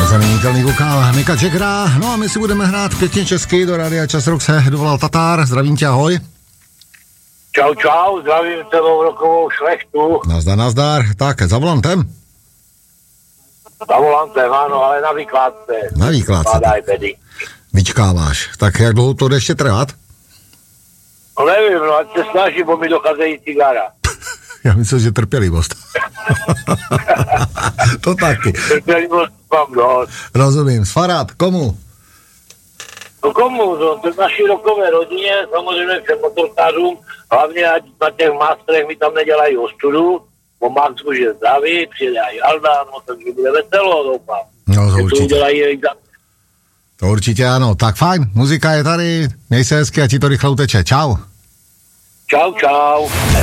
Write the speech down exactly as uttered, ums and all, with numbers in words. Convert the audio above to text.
Nezaměnitelný vokál Micka Jaggera. No a my si budeme hrát pěkně česky. Do Rádia Čas Rock se dovolal Tatar. Zdravím tě, ahoj. Čau, čau, zdravím celou rokovou šlechtu. Nazdar, nazdar. Tak, za volantem. Za volantem, ano, ale na vykládce. Na výkládce. Vyčkáváš. Tak jak dlouho to jde ještě trvat? No nevím, no ať se snaží, bo mi docházejí cigara. Já myslím, že trpělivost. To taky. Trpělivost mám dost. Rozumím. Sfarad, komu? No komu? No, to naší rokové rodině, samozřejmě všem motorkářům, hlavně ať na těch mástrech mi tam nedělají ostudu, bo Max už je zdravý, přijde i Alda, no takže bude veselo, doufám. No to určitě. Udělají... To určitě ano. Tak fajn, muzika je tady, měj se hezky a ti to rychle uteče. Čau. Čau, čau.